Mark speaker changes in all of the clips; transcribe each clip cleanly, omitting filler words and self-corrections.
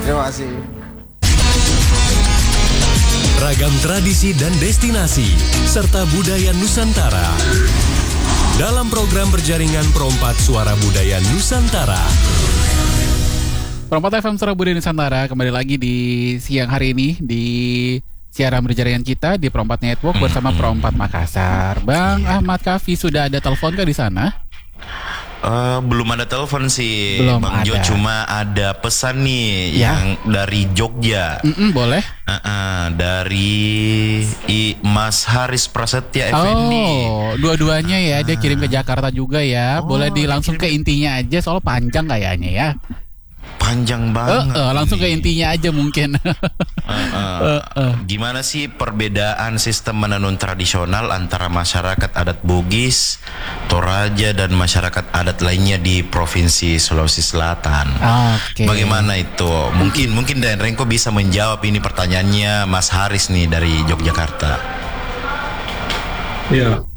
Speaker 1: Terima kasih.
Speaker 2: Ragam tradisi dan destinasi serta budaya Nusantara dalam program berjaringan Perompak Suara Budaya Nusantara.
Speaker 3: Perompak FM Suara Budaya Nusantara kembali lagi di siang hari ini di siaran berjaringan kita di Perompak Network bersama Perompak Makassar. Bang Ahmad Kafi, sudah ada telepon di sana?
Speaker 4: Belum ada telepon sih,
Speaker 3: belum
Speaker 4: Bang
Speaker 3: ada.
Speaker 4: Jo, cuma ada pesan nih yang dari Jogja.
Speaker 3: Boleh?
Speaker 4: Dari Mas Haris Prasetya Effendi.
Speaker 3: Oh, dua-duanya ya, dia kirim ke Jakarta juga ya. Boleh langsung ke intinya aja, soalnya panjang kayaknya ya.
Speaker 4: Panjang banget.
Speaker 3: Langsung ke intinya aja mungkin.
Speaker 4: Gimana sih perbedaan sistem menenun tradisional antara masyarakat adat Bugis, Toraja dan masyarakat adat lainnya di Provinsi Sulawesi Selatan?
Speaker 3: Oke.
Speaker 4: Bagaimana itu? Mungkin Dan Rengko bisa menjawab ini pertanyaannya Mas Haris nih dari Yogyakarta.
Speaker 5: Iya.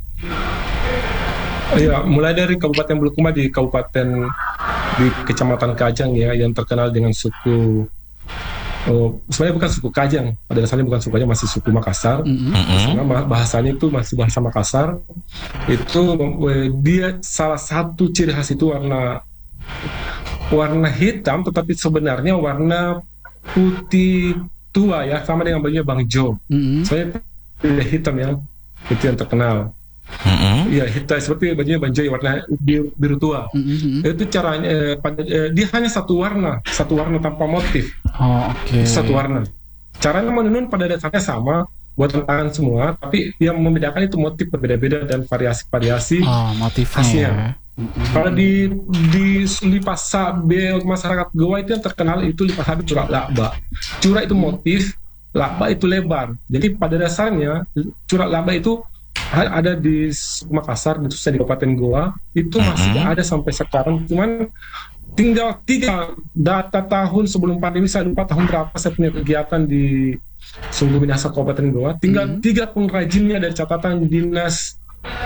Speaker 5: Ya, mulai dari Kabupaten Bulukumba di Kecamatan Kajang ya, yang terkenal dengan suku sebenarnya bukan suku Kajang, pada dasarnya bukan suku Kajang, masih suku Makassar. Karena bahasanya itu masih bahasa Makassar. Itu dia salah satu ciri khas itu warna hitam, tetapi sebenarnya warna putih tua ya, sama dengan bajunya Bang Jo. Sebenarnya tidak hitam ya, itu yang terkenal. Ya, hitam seperti bajunya Bang Jo, warna biru tua. Itu caranya dia hanya satu warna tanpa motif. Satu warna. Caranya menenun pada dasarnya sama, buatan tangan semua, tapi yang membedakan itu motif berbeda-beda dan variasi-variasi khasnya. Kalau di lipas sabe masyarakat Goa itu yang terkenal itu lipas sabe curak lakba. Curak itu motif, lakba itu lebar. Jadi pada dasarnya curak lakba itu ada di Makassar, khususnya di Kabupaten Goa, itu masih ada sampai sekarang. Cuman tinggal 3 data tahun sebelum pandemi, saya lupa tahun berapa saya punya kegiatan di Sungguh Minahasa Kabupaten Goa. Tinggal 3 pengrajinnya dari catatan dinas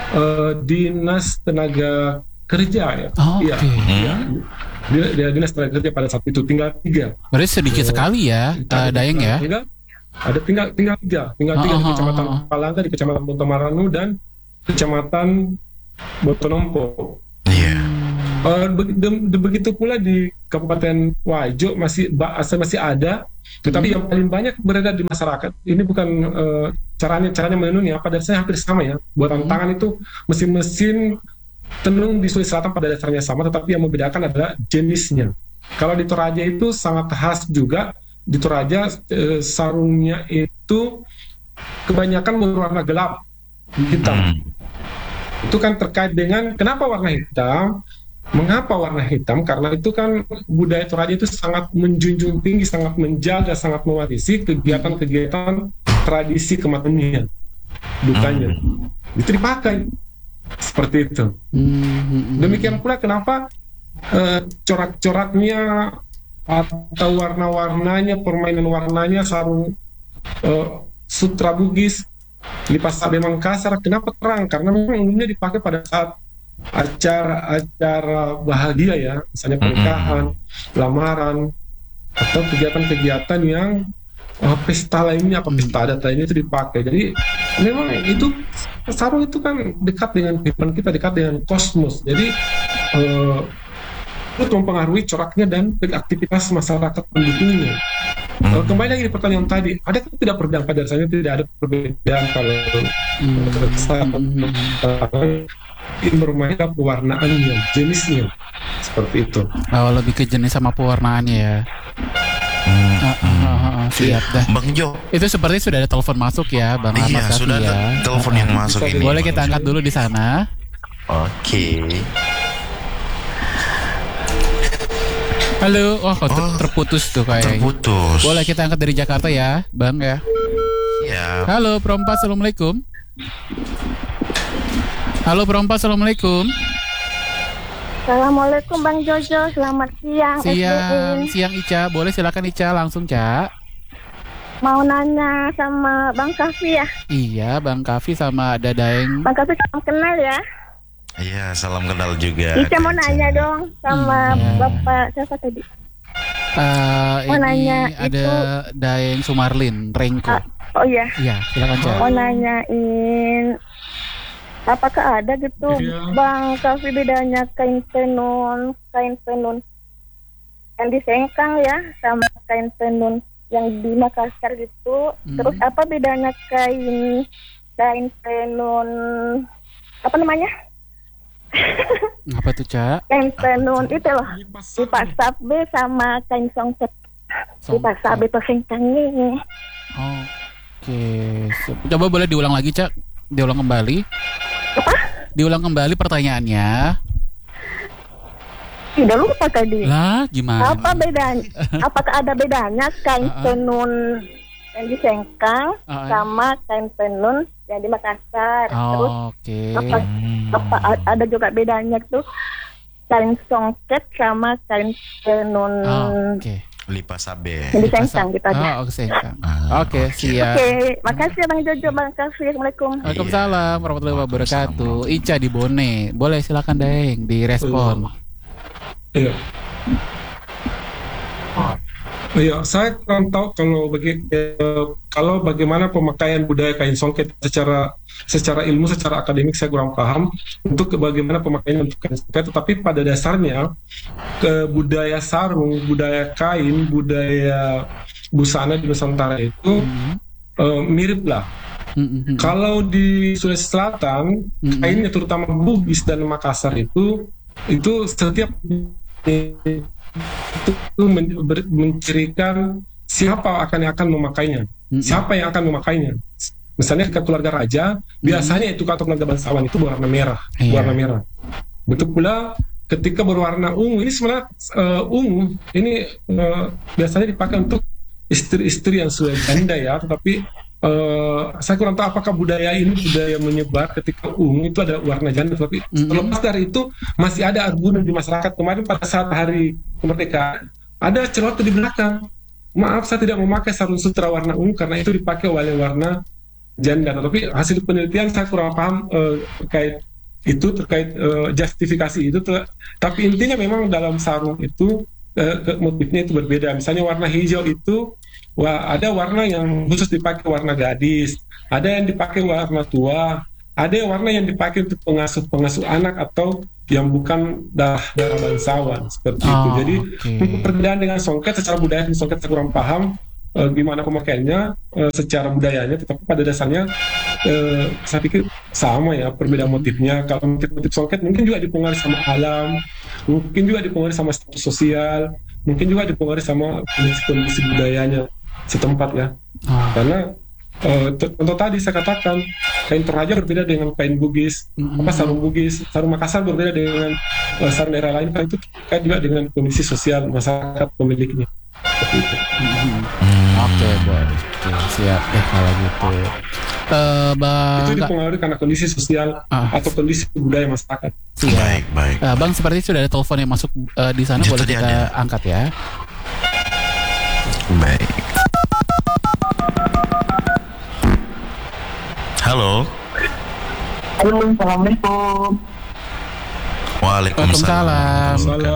Speaker 5: tenaga kerja ya. Dinas tenaga kerja pada saat itu tinggal 3.
Speaker 3: Berarti sedikit sekali ya, Dayeng ya.
Speaker 5: Ada tinggal 3 di Kecamatan Palangga, di Kecamatan Bontomaranu dan Kecamatan Botonompo. Begitu pula di Kabupaten Wajo masih ada, tetapi yang paling banyak berada di masyarakat. Ini bukan caranya menenun ya, pada dasarnya hampir sama ya. Buatan tangan itu mesin tenun di Sulawesi Selatan pada dasarnya sama, tetapi yang membedakan adalah jenisnya. Kalau di Toraja itu sangat khas juga. Di Toraja sarungnya itu kebanyakan berwarna gelap, hitam. Itu kan terkait dengan kenapa warna hitam. Mengapa warna hitam? Karena itu kan budaya Toraja itu sangat menjunjung tinggi, sangat menjaga, sangat mewarisi kegiatan-kegiatan tradisi kemanusiaan, dukanya. Itu dipakai seperti itu. Demikian pula kenapa corak-coraknya atau warna-warnanya, permainan warnanya, sarung sutra Bugis, lipas sabe Makassar, kenapa terang? Karena memang umumnya dipakai pada saat acara bahagia ya, misalnya pernikahan, lamaran, atau kegiatan-kegiatan yang pesta lainnya, pesta adat lainnya itu dipakai. Jadi memang itu sarung itu kan dekat dengan kehidupan kita, dekat dengan kosmos. Jadi itu mempengaruhi coraknya dan aktivitas masyarakat pendukungnya. Kembali lagi di pertanyaan tadi, ada tidak perbedaan? Pada dasarnya tidak ada perbedaan kalau bermain pewarnaan yang jenisnya seperti itu.
Speaker 3: Lebih ke jenis sama pewarnaannya ya. Siap dah.
Speaker 4: Bang Jo,
Speaker 3: itu seperti sudah ada telepon masuk ya, Bang Ahmad.
Speaker 4: Iya, sudah ada telepon yang masuk ini.
Speaker 3: Boleh kita angkat dulu di sana.
Speaker 4: Oke.
Speaker 3: Halo, terputus tuh kayaknya.
Speaker 4: Terputus.
Speaker 3: Boleh kita angkat dari Jakarta ya, Bang ya?
Speaker 4: Ya.
Speaker 3: Halo, Perompak, assalamualaikum. Halo, Perompak, assalamualaikum.
Speaker 6: Assalamualaikum Bang Jojo, selamat siang.
Speaker 3: Siang Ica, boleh silakan Ica langsung Ca.
Speaker 6: Mau nanya sama Bang Kafi ya?
Speaker 3: Iya, Bang Kafi sama ada Daeng.
Speaker 6: Bang Kafi salam kenal ya.
Speaker 4: Iya, salam kenal juga.
Speaker 6: Ica mau nanya dong sama Bapak siapa tadi? Mau
Speaker 3: Ini
Speaker 6: nanya
Speaker 3: ada Daeng Sumarlin, Rengko.
Speaker 6: Oh iya,
Speaker 3: Iya, silakan Ca.
Speaker 6: mau nanyain apakah ada gitu
Speaker 5: Iya.
Speaker 6: Bang Kafi bedanya kain tenun yang di Sengkang ya sama kain tenun yang di Makassar gitu. Terus apa bedanya kain tenun apa namanya?
Speaker 3: Apa tuh, Ca?
Speaker 6: Kain tenun itu loh. Lipat sabe sama kain songket. Lipat sabe tuh Sengkang ini.
Speaker 3: Oke. Coba boleh diulang lagi, Ca? Diulang kembali.
Speaker 6: Apa?
Speaker 3: Diulang kembali pertanyaannya.
Speaker 6: Tidak lupa tadi.
Speaker 3: Lah, gimana?
Speaker 6: Apa bedanya? Apakah ada bedanya kain tenun yang di Sengkang sama kain tenun yang di Makassar? Terus
Speaker 3: Oke.
Speaker 6: apa ada juga bedanya tuh kain songket sama kain tenun
Speaker 3: Oke.
Speaker 4: Lipa Sabe.
Speaker 6: yang di Sengkang gitu aja.
Speaker 3: Oh, oke, Sengkang. Oke, siap.
Speaker 6: Oke, makasih Bang Jojo, Bang Kafi. Assalamualaikum.
Speaker 3: Waalaikumsalam warahmatullahi wabarakatuh. Ica di Bone. Boleh silakan Daeng direspon.
Speaker 5: Iya. Iya, saya kurang tahu kalau bagaimana pemakaian budaya kain songket secara ilmu, secara akademik saya kurang paham untuk bagaimana pemakaian untuk kain songket. Tetapi pada dasarnya budaya sarung, budaya kain, budaya busana di Nusantara itu mirip lah. Kalau di Sulawesi Selatan, kainnya terutama Bugis dan Makassar itu setiap itu mencirikan siapa akan memakainya, siapa yang akan memakainya. Misalnya ke keluarga raja, biasanya itu atau keluarga bangsawan itu berwarna merah, warna merah. Betul pula ketika berwarna ungu, ini sebenarnya ungu ini biasanya dipakai untuk istri-istri yang sudah janda ya, tetapi saya kurang tahu apakah budaya menyebar ketika ungu itu ada warna janda, tapi terlepas dari itu masih ada argumen di masyarakat. Kemarin pada saat hari kemerdekaan ada celoteh di belakang, maaf saya tidak memakai sarung sutra warna ungu karena itu dipakai oleh warna janda. Tapi hasil penelitian saya kurang paham terkait justifikasi itu, tapi intinya memang dalam sarung itu motifnya itu berbeda. Misalnya warna hijau itu ada warna yang khusus dipakai warna gadis, ada yang dipakai warna tua, ada yang warna yang dipakai untuk pengasuh anak atau yang bukan darah bangsawan seperti itu. Jadi perbedaan dengan songket secara budaya, songket saya kurang paham gimana pemakaiannya secara budayanya, tetapi pada dasarnya saya pikir sama ya perbedaan motifnya. Kalau motif songket mungkin juga dipengaruhi sama alam, mungkin juga dipengaruhi sama status sosial, mungkin juga dipengaruhi sama kondisi budayanya setempat ya. Karena contoh tadi saya katakan kain Toraja berbeda dengan kain Bugis, sarung Bugis, sarung Makassar berbeda dengan sarung daerah lain, kan itu terkait juga dengan kondisi sosial masyarakat pemiliknya. Seperti itu.
Speaker 3: Oke, boleh. Siap kalau gitu. Bang,
Speaker 5: itu dipengaruhi karena kondisi sosial atau kondisi budaya masyarakat.
Speaker 4: Baik.
Speaker 3: Bang, seperti sudah ada telepon yang masuk di sana, boleh kita angkat ya.
Speaker 4: Baik. Halo.
Speaker 6: Assalamualaikum.
Speaker 4: Waalaikumsalam.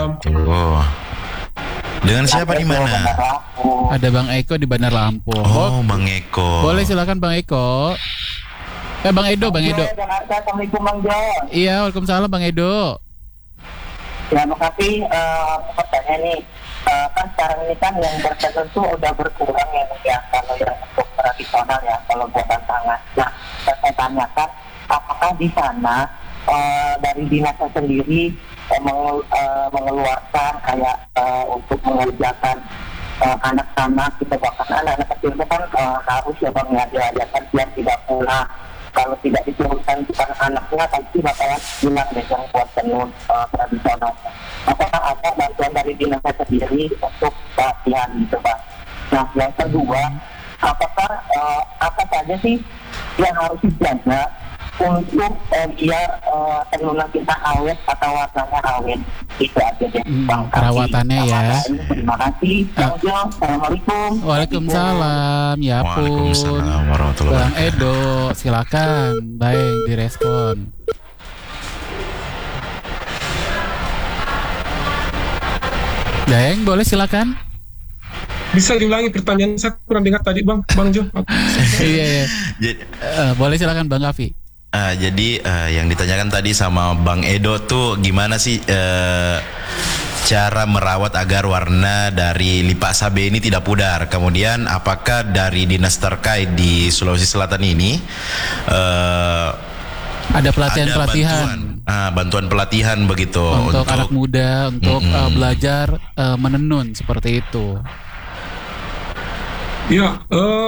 Speaker 4: Dengan siapa di mana?
Speaker 3: Ada Bang Eko di Bandar Lampung.
Speaker 4: Oh, Bang Eko.
Speaker 3: Boleh silakan Bang Eko. Bang Edo.
Speaker 6: Assalamualaikum Bang Jo.
Speaker 3: Iya, waalaikumsalam Bang Edo.
Speaker 6: Ya, makasih pertanyaan nih. Kan sekarang ini kan yang bertenun itu udah berkurang ya kalau yang untuk tradisional ya, kalau buatan tangan. Nah, saya tanyakan apakah di sana dari dinasnya sendiri mengeluarkan kayak untuk mengerjakan anak-anak kita, bahkan anak-anak kecil itu kan harus ya Bang ya diajarkan biar tidak pula kalau tidak diturunkan bukan anaknya pasti bakalan hilang deh yang buat tenun tradisional. Apakah ada bantuan dari dinasnya sendiri untuk pelatihan gitu Pak? Nah, yang kedua, apakah apa saja sih yang harus dijaga untuk biar tenunan kita awet atau warnanya awet? Itu aja deh Bang.
Speaker 3: Perawatannya ya.
Speaker 6: Terima kasih. Assalamualaikum.
Speaker 3: Waalaikumsalam. Ya pun.
Speaker 4: Waalaikumsalam warahmatullahi
Speaker 3: Bang
Speaker 4: wabarakatuh.
Speaker 3: Edo, silakan. Baik, direspon. Daeng, boleh silakan.
Speaker 5: Bisa diulangi pertanyaan, saya kurang dengar tadi Bang Jo.
Speaker 3: Iya. Boleh silakan Bang Kavi.
Speaker 4: Jadi yang ditanyakan tadi sama Bang Edo tuh gimana sih cara merawat agar warna dari lipak sabe ini tidak pudar. Kemudian apakah dari dinas terkait di Sulawesi Selatan ini
Speaker 3: ada pelatihan
Speaker 4: bantuan pelatihan begitu
Speaker 3: untuk anak muda untuk belajar menenun seperti itu.
Speaker 5: Ya,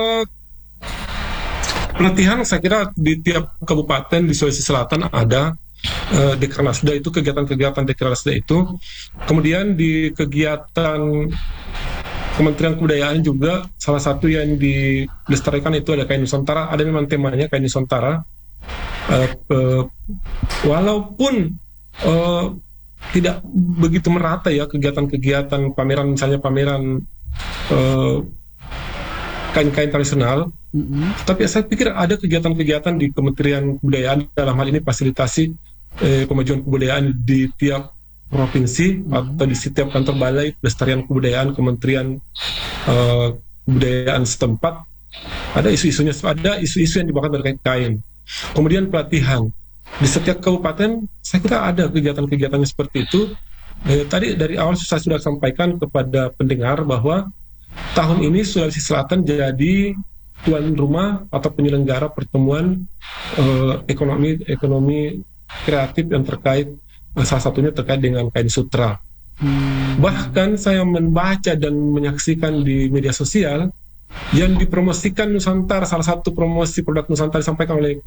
Speaker 5: pelatihan saya kira di tiap kabupaten di Sulawesi Selatan ada. Dekranasda itu kegiatan-kegiatan Dekranasda itu. Kemudian di kegiatan Kementerian Kebudayaan juga salah satu yang dilestarikan itu ada kain Nusantara. Ada memang temanya kain Nusantara. Walaupun tidak begitu merata ya kegiatan-kegiatan pameran, misalnya pameran kain-kain tradisional. Tapi saya pikir ada kegiatan-kegiatan di Kementerian Kebudayaan, dalam hal ini fasilitasi pemajuan kebudayaan di tiap provinsi atau di setiap kantor balai pelestarian kebudayaan Kementerian Kebudayaan setempat. Ada isu-isunya, ada isu-isu yang dibawakan terkait kain. Kemudian pelatihan di setiap kabupaten, saya kira ada kegiatan-kegiatannya seperti itu. Tadi dari awal saya sudah sampaikan kepada pendengar bahwa tahun ini Sulawesi Selatan jadi tuan rumah atau penyelenggara pertemuan ekonomi kreatif yang terkait, salah satunya terkait dengan kain sutra. Bahkan saya membaca dan menyaksikan di media sosial yang dipromosikan Nusantara, salah satu promosi produk Nusantara disampaikan oleh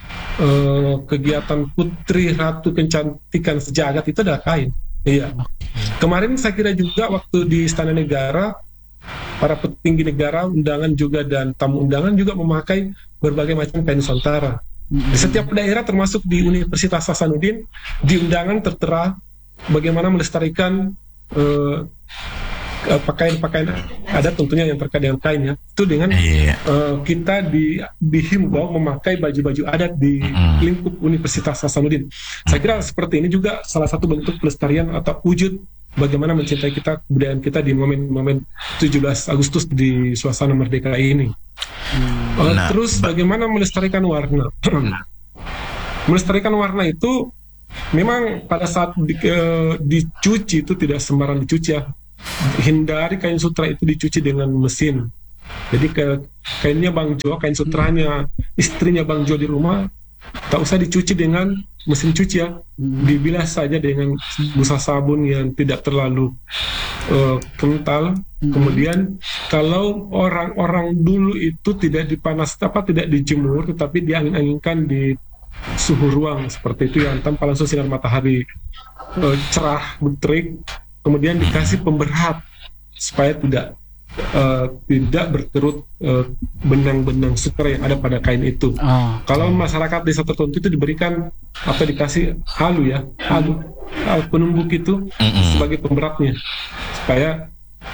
Speaker 5: kegiatan Putri Ratu Kecantikan Sejagat itu adalah kain. Iya. Kemarin saya kira juga waktu di Istana Negara, para petinggi negara, undangan juga dan tamu undangan juga memakai berbagai macam kain Nusantara. Di setiap daerah termasuk di Universitas Hasanuddin, di undangan tertera bagaimana melestarikan pakaian-pakaian adat tentunya yang terkait dengan kain ya. Itu dengan kita dihimbau memakai baju-baju adat di lingkup Universitas Hasanuddin. Saya kira seperti ini juga salah satu bentuk pelestarian atau wujud bagaimana mencintai kita, kebudayaan kita di momen-momen 17 Agustus di suasana merdeka ini. Terus bagaimana melestarikan warna? Melestarikan warna itu memang pada saat dicuci itu tidak sembarang dicuci ya. Hindari kain sutra itu dicuci dengan mesin. Jadi kainnya Bang Jo, kain sutranya istrinya Bang Jo di rumah, tak usah dicuci dengan mesin cuci ya, dibilas saja dengan busa sabun yang tidak terlalu kental. Kemudian kalau orang-orang dulu itu tidak tidak dijemur, tetapi diangin-anginkan di suhu ruang seperti itu yang tanpa langsung sinar matahari cerah terik, kemudian dikasih pemberat supaya tidak berkerut benang-benang sutra yang ada pada kain itu. Kalau masyarakat desa tertentu itu diberikan atau dikasih halu penumbuk itu sebagai pemberatnya supaya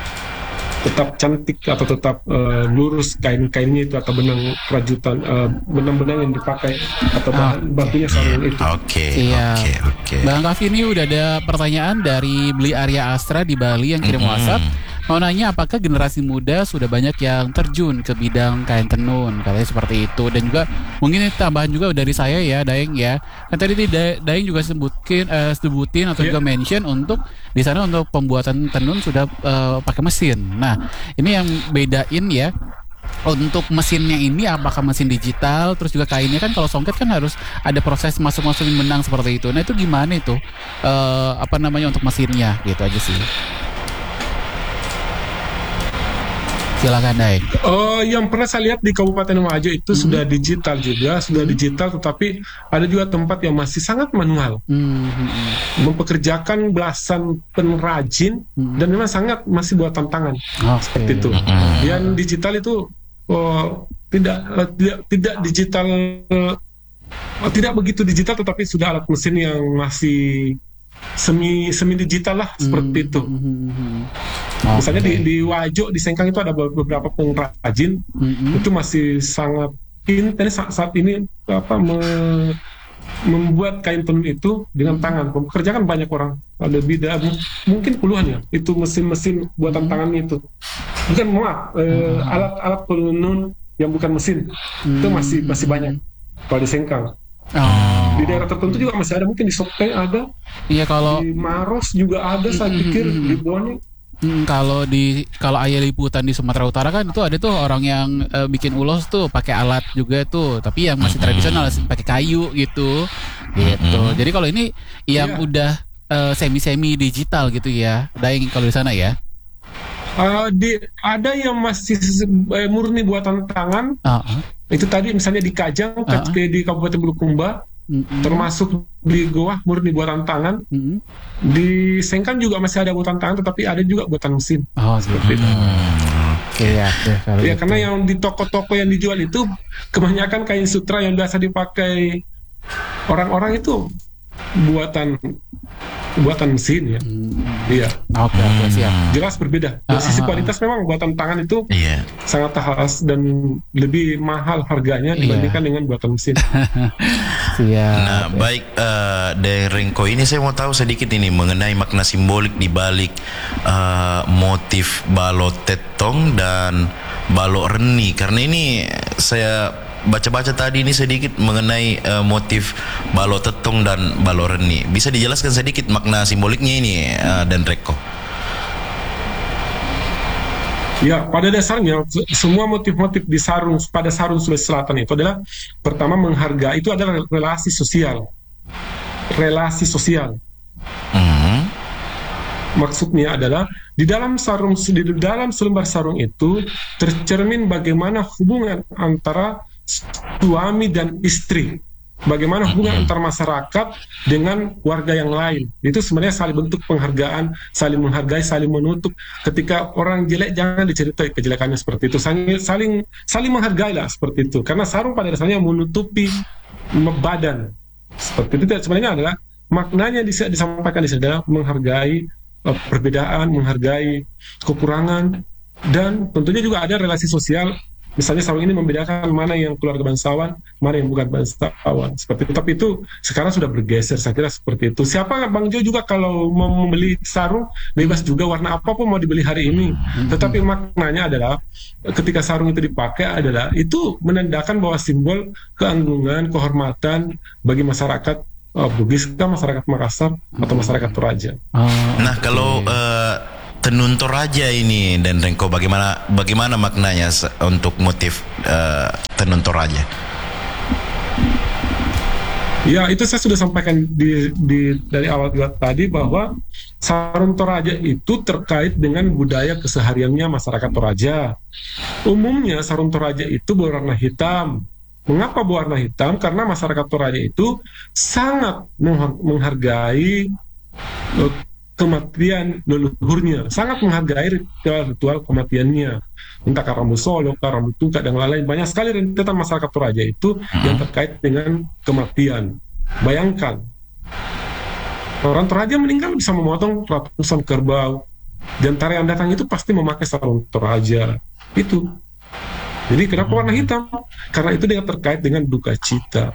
Speaker 5: tetap cantik atau tetap lurus kain-kainnya itu atau benang rajutan, benang-benang yang dipakai atau batunya sarung itu.
Speaker 4: Oke.
Speaker 3: Bang Kavi, ini udah ada pertanyaan dari Beli Arya Astra di Bali yang kirim WhatsApp. Mau nanya apakah generasi muda sudah banyak yang terjun ke bidang kain tenun, katanya seperti itu. Dan juga mungkin tambahan juga dari saya ya, Daeng ya. Kan tadi Daeng juga sebutin atau juga mention untuk di sana untuk pembuatan tenun sudah pakai mesin. Nah, ini yang bedain ya. Untuk mesinnya ini apakah mesin digital, terus juga kainnya kan kalau songket kan harus ada proses masukin benang seperti itu. Nah, itu gimana itu? Untuk mesinnya gitu aja sih. Silakan Daeng.
Speaker 5: Yang pernah saya lihat di Kabupaten Wajo itu sudah digital juga, tetapi ada juga tempat yang masih sangat manual, mempekerjakan belasan pengrajin dan memang masih buat tantangan seperti itu. Yang digital itu tidak digital, tidak begitu digital, tetapi sudah alat mesin yang masih semi digital lah seperti itu. Misalnya di Wajo, di Sengkang itu ada beberapa pengrajin itu masih sangat intens saat ini membuat kain tenun itu dengan tangan. Pekerjaan banyak orang, ada mungkin puluhan ya, itu mesin-mesin buatan tangan itu. bukan muat, alat-alat penenun yang bukan mesin itu masih banyak kalau di Sengkang. Di daerah tertentu juga masih ada, mungkin di Sopeng ada.
Speaker 3: Iya, kalau
Speaker 5: di Maros juga ada, saya pikir di Bone.
Speaker 3: Kalau Ayah Liputan di Sumatera Utara kan itu ada tuh orang yang bikin ulos tuh pakai alat juga tuh, tapi yang masih tradisional pakai kayu gitu. Jadi kalau ini yang udah semi digital gitu ya, Daeng kalau di sana ya.
Speaker 5: Ada yang masih murni buatan tangan. Itu tadi misalnya di Kajang, di Kabupaten Bulukumba, termasuk di Goa murni buatan tangan. Di Sengkang juga masih ada buatan tangan, tetapi ada juga buatan mesin. Seperti itu. Ya, karena yang di toko-toko yang dijual itu kebanyakan kain sutra yang biasa dipakai orang-orang itu buatan mesin ya. Iya.
Speaker 3: Oke, siap.
Speaker 5: Jelas berbeda. Dari sisi kualitas memang buatan tangan itu sangat khas dan lebih mahal harganya dibandingkan dengan buatan mesin.
Speaker 4: Nah, baik, dari Rengko ini saya mau tahu sedikit ini mengenai makna simbolik di balik motif balok tetong dan balok reni, karena ini saya baca-baca tadi ini sedikit mengenai motif balok tetong dan balok reni. Bisa dijelaskan sedikit makna simboliknya ini, dan Reko?
Speaker 5: Ya, pada dasarnya semua motif-motif di pada sarung Sulawesi Selatan itu adalah pertama menghargai, itu adalah relasi sosial. Maksudnya adalah di dalam selembar sarung itu tercermin bagaimana hubungan antara suami dan istri, bagaimana hubungan antar masyarakat dengan warga yang lain. Itu sebenarnya saling bentuk penghargaan, saling menghargai, saling menutup. Ketika orang jelek jangan diceritai kejelekannya, seperti itu. Saling menghargai lah, seperti itu. Karena sarung pada dasarnya menutupi badan. Seperti itu sebenarnya adalah maknanya disampaikan di sini adalah menghargai perbedaan, menghargai kekurangan, dan tentunya juga ada relasi sosial. Misalnya sarung ini membedakan mana yang keluarga bangsawan, mana yang bukan bangsawan, seperti itu. Tapi itu sekarang sudah bergeser, saya kira seperti itu. Siapa Bang Jo juga kalau mau membeli sarung bebas juga, warna apapun mau dibeli hari ini. Tetapi maknanya adalah ketika sarung itu dipakai adalah itu menandakan bahwa simbol keanggungan, kehormatan bagi masyarakat Bugis, masyarakat Makassar atau masyarakat Toraja.
Speaker 4: Nah, kalau tenun Toraja ini dan Rengko, bagaimana maknanya untuk motif tenun Toraja?
Speaker 5: Ya, itu saya sudah sampaikan dari awal juga tadi bahwa sarung Toraja itu terkait dengan budaya kesehariannya masyarakat Toraja. Umumnya sarung Toraja itu berwarna hitam. Mengapa berwarna hitam? Karena masyarakat Toraja itu sangat menghargai kematian leluhurnya, sangat menghargai ritual kematiannya, entah Karambu Solo, Karambu Tungkak, dan lain-lain. Banyak sekali rentetan masyarakat Toraja itu yang terkait dengan kematian. Bayangkan, orang Toraja meninggal bisa memotong ratusan kerbau, dan antara yang datang itu pasti memakai sarung Toraja. Itu. Jadi kenapa warna hitam? Karena itu dia terkait dengan duka cita.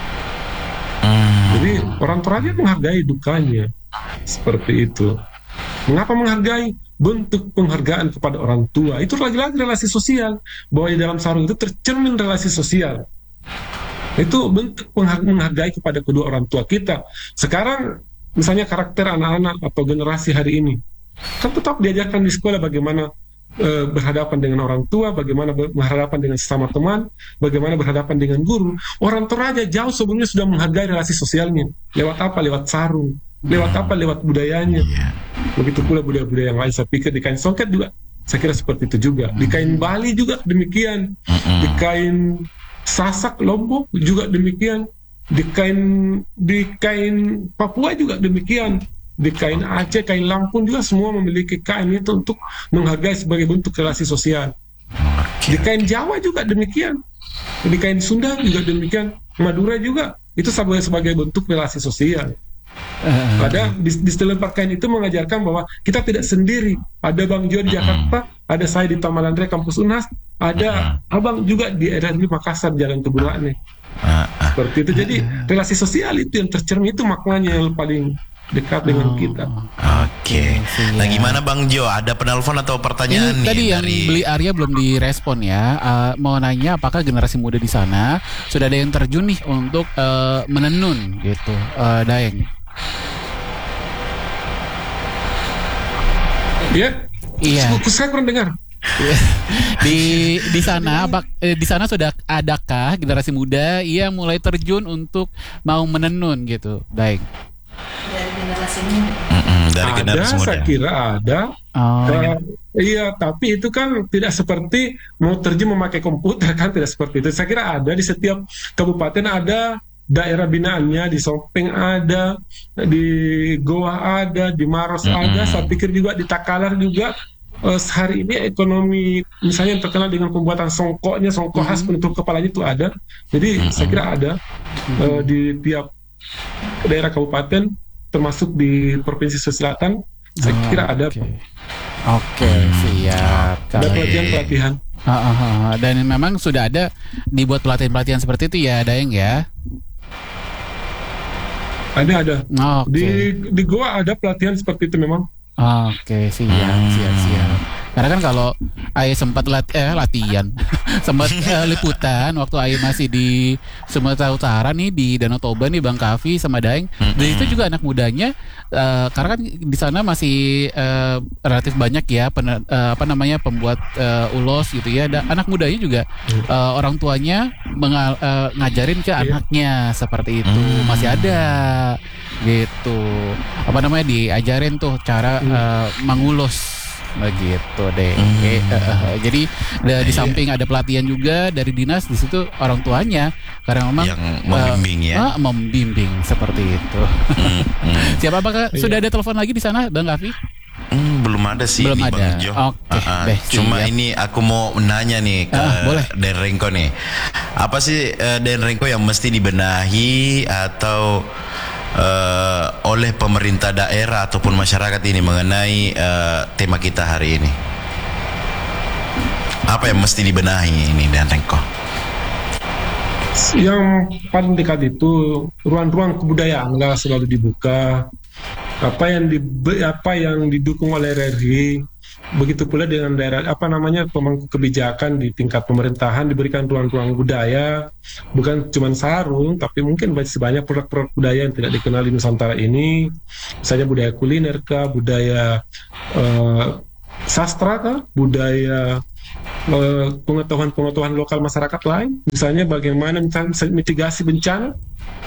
Speaker 5: Jadi orang Toraja menghargai dukanya. Seperti itu. Mengapa menghargai? Bentuk penghargaan kepada orang tua. Itu lagi-lagi relasi sosial. Bahwa di dalam sarung itu tercermin relasi sosial. Itu bentuk menghargai kepada kedua orang tua kita. Sekarang misalnya karakter anak-anak atau generasi hari ini kan tetap diajarkan di sekolah bagaimana berhadapan dengan orang tua, bagaimana berhadapan dengan sesama teman, bagaimana berhadapan dengan guru. Orang Toraja jauh sebelumnya sudah menghargai relasi sosialnya. Lewat apa? Lewat sarung. Lewat apa? Lewat budayanya. Begitu pula budaya-budaya yang lain. Saya pikir di kain songket juga, saya kira seperti itu juga. Di kain Bali juga demikian. Di kain Sasak Lombok juga demikian. Di kain Papua juga demikian. Di kain Aceh, kain Lampung juga semua memiliki kain itu untuk menghargai sebagai bentuk relasi sosial. Di kain Jawa juga demikian. Di kain Sunda juga demikian. Madura juga itu sebagai bentuk relasi sosial. Ada di selembar kain itu mengajarkan bahwa kita tidak sendiri. Ada Bang Jo di Jakarta, ada saya di Taman Andre Kampus Unhas, ada Abang juga di RRI Makassar Jalan Kebun Lakne. Seperti itu. Jadi relasi sosial itu yang tercermin, itu maknanya yang paling dekat dengan kita.
Speaker 4: Oke. Nah, gimana Bang Jo? Ada penelpon atau pertanyaan
Speaker 3: ini
Speaker 4: nih
Speaker 3: tadi yang
Speaker 4: dari
Speaker 3: Beli Arya belum direspon ya. Mau nanya apakah generasi muda di sana sudah ada yang terjun nih untuk menenun gitu, Daeng?
Speaker 5: Iya. Saya kurang dengar.
Speaker 3: di sana sudah adakah generasi muda yang mulai terjun untuk mau menenun gitu, Daeng?
Speaker 1: Dari generasi muda.
Speaker 4: Dari generasi muda.
Speaker 5: Saya kira ada. Iya, tapi itu kan tidak seperti mau terjun memakai komputer kan, tidak seperti itu. Saya kira ada di setiap kabupaten ada daerah binaannya, di Sopeng ada, di Goa ada, di Maros ada. Saya pikir juga di Takalar juga. Hari ini ekonomi misalnya yang terkenal dengan pembuatan songkok khas penutup kepalanya itu ada. Jadi saya kira ada di tiap daerah kabupaten, termasuk di Provinsi Sulawesi Selatan, saya kira ada.
Speaker 3: Oke, siap.
Speaker 5: Ada pelatihan.
Speaker 3: Dan memang sudah ada dibuat pelatihan seperti itu ya, Daeng ya?
Speaker 5: Ada. Di Goa ada pelatihan seperti itu memang.
Speaker 3: Oke, siap. Karena kan kalau Aye sempat latihan, sempat liputan waktu Aye masih di Sumatera Utara nih, di Danau Toba nih, Bang Kavi sama Daeng. Dari itu juga anak mudanya, karena kan di sana masih relatif banyak ya pembuat ulos gitu ya. Dan anak mudanya juga orang tuanya ngajarin ke anaknya seperti itu, masih ada gitu. Diajarin tuh cara mengulus begitu deh. Jadi di samping ada pelatihan juga dari dinas, di situ orang tuanya karena memang
Speaker 4: yang membimbing
Speaker 3: membimbing seperti itu. Siapa sudah ada telepon lagi di sana, Bang Kavi?
Speaker 4: Belum ada sih.
Speaker 3: Belum ada.
Speaker 4: Bang Jo. Cuma ini aku mau nanya nih ke Den Rengko nih. Apa sih Den Rengko yang mesti dibenahi atau oleh pemerintah daerah ataupun masyarakat ini mengenai tema kita hari ini? Apa yang mesti dibenahi ini, Dan Rengko?
Speaker 5: Yang paling dekat itu ruang-ruang kebudayaan lah selalu dibuka. Apa yang didukung oleh RRI, begitu pula dengan daerah pemangku kebijakan di tingkat pemerintahan diberikan ruang-ruang budaya, bukan cuma sarung, tapi mungkin banyak produk-produk budaya yang tidak dikenal di Nusantara ini, misalnya budaya kuliner kah, budaya sastra kah, budaya pengetahuan lokal masyarakat lain, misalnya bagaimana mitigasi bencana.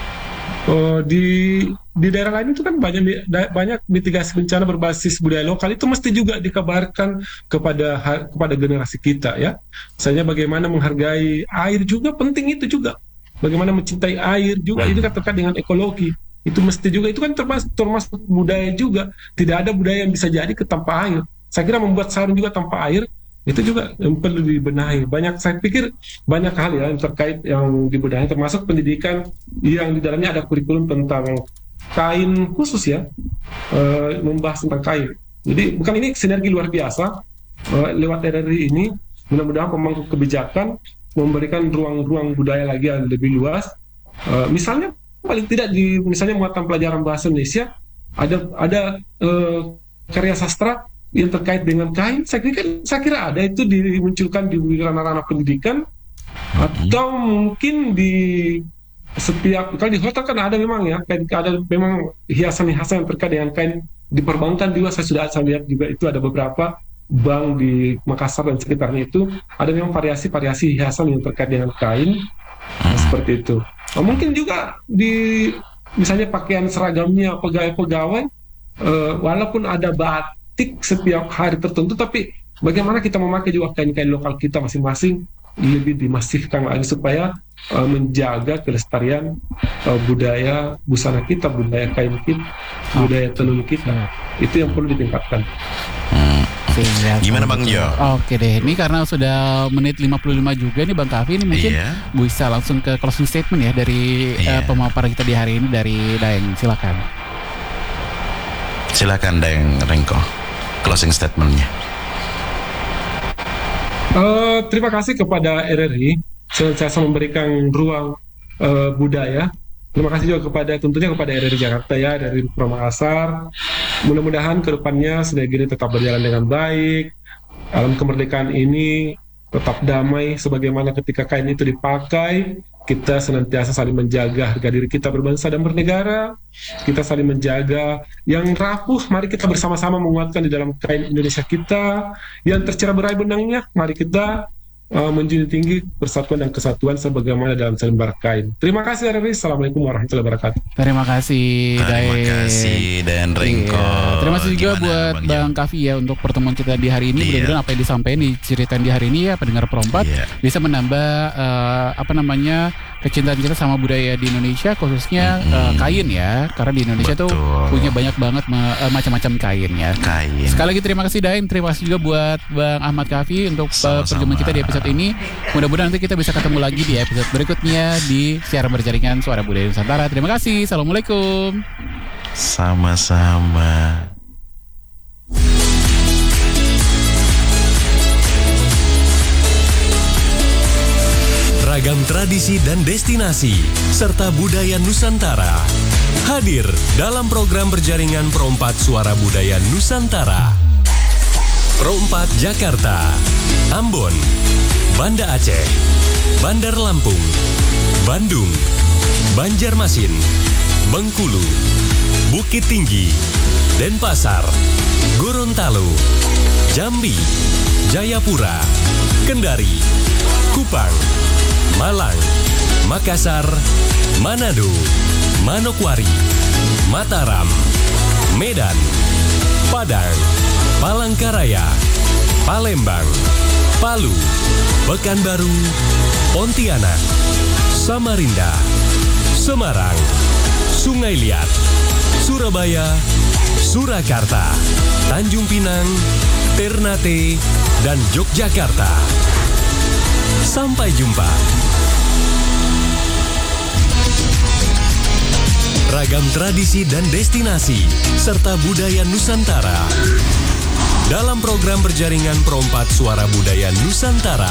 Speaker 5: Di daerah lain itu kan banyak mitigasi bencana berbasis budaya lokal, itu mesti juga dikabarkan kepada generasi kita ya. Misalnya bagaimana menghargai air juga penting, itu juga bagaimana mencintai air juga, itu kan terkait dengan ekologi, itu mesti juga, itu kan termasuk budaya juga. Tidak ada budaya yang bisa jadi tanpa air. Saya kira membuat sarung juga tanpa air itu juga yang perlu dibenahi. Saya pikir banyak hal ya yang terkait yang dibenahi, termasuk pendidikan yang di dalamnya ada kurikulum tentang kain khusus ya, membahas tentang kain. Jadi bukan, ini sinergi luar biasa lewat RRI ini. Mudah-mudahan pemangku kebijakan memberikan ruang-ruang budaya lagi yang lebih luas. Misalnya paling tidak misalnya muatan pelajaran bahasa Indonesia ada karya sastra yang terkait dengan kain. Saya kira ada itu dimunculkan di ranah-ranah pendidikan, atau mungkin di setiap, kalau di hotel kan ada memang ya, ada memang hiasan-hiasan yang terkait dengan kain. Di perbankan juga saya lihat juga itu ada beberapa bank di Makassar dan sekitarnya itu ada memang variasi-variasi hiasan yang terkait dengan kain, seperti itu. Mungkin juga di misalnya pakaian seragamnya pegawai-pegawai, walaupun ada setiap hari tertentu, tapi bagaimana kita memakai juga kain-kain lokal kita masing-masing lebih dimasifkan lagi supaya menjaga kelestarian budaya busana kita, budaya kain kita, budaya tenun kita. Itu yang perlu ditingkatkan.
Speaker 4: Gimana Bang Jo?
Speaker 3: Oke deh, ini karena sudah menit 55 juga nih Bang Kavi, ini mungkin bisa langsung ke closing statement ya dari pemaparan kita di hari ini dari Daeng. Silakan
Speaker 4: Daeng Rengko, closing statementnya.
Speaker 5: Terima kasih kepada RRI senantiasa memberikan ruang budaya Terima kasih juga tentunya kepada RRI Jakarta ya, dari Pro Makassar. Mudah-mudahan kedepannya Snegiri tetap berjalan dengan baik. Alam kemerdekaan ini tetap damai, sebagaimana ketika kain itu dipakai, kita senantiasa saling menjaga harga diri kita berbangsa dan bernegara. Kita saling menjaga. Yang rapuh, mari kita bersama-sama menguatkan di dalam kain Indonesia kita. Yang tercerah berai benangnya, mari kita menjunjung tinggi persatuan dan kesatuan sebagaimana dalam selembar kain. Terima kasih RRI. Assalamualaikum warahmatullahi wabarakatuh.
Speaker 3: Terima kasih
Speaker 4: Dan Ringko.
Speaker 3: Terima kasih juga buat Bang Kavi ya untuk pertemuan kita di hari ini. Mudah-mudahan apa yang disampaikan diceritain di hari ini ya pendengar Perompat bisa menambah kecintaan kita sama budaya di Indonesia, khususnya kain ya, karena di Indonesia tuh punya banyak banget macam-macam kain ya. Sekali lagi terima kasih Daim, terima kasih juga buat Bang Ahmad Kavi untuk perjumpaan kita di episode ini. Mudah-mudahan nanti kita bisa ketemu lagi di episode berikutnya di siaran berjaringan Suara Budaya Nusantara. Terima kasih. Assalamualaikum.
Speaker 4: Sama-sama.
Speaker 2: Ragam tradisi dan destinasi serta budaya Nusantara hadir dalam program berjaringan Perompat Suara Budaya Nusantara. Perompat Jakarta, Ambon, Banda Aceh, Bandar Lampung, Bandung, Banjarmasin, Bengkulu, Bukit Tinggi, Denpasar, Gorontalo, Jambi, Jayapura, Kendari, Kupang, Malang, Makassar, Manado, Manokwari, Mataram, Medan, Padang, Palangkaraya, Palembang, Palu, Pekanbaru, Pontianak, Samarinda, Semarang, Sungai Liat, Surabaya, Surakarta, Tanjung Pinang, Ternate, dan Yogyakarta. Sampai jumpa. Ragam tradisi dan destinasi serta budaya Nusantara dalam program berjaringan Perompat Suara Budaya Nusantara.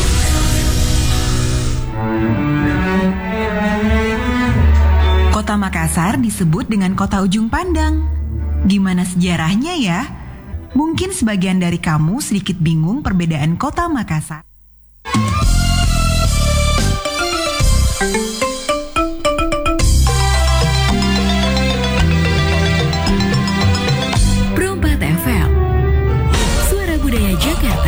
Speaker 7: Kota Makassar disebut dengan kota ujung pandang. Gimana sejarahnya ya? Mungkin sebagian dari kamu sedikit bingung perbedaan kota Makassar.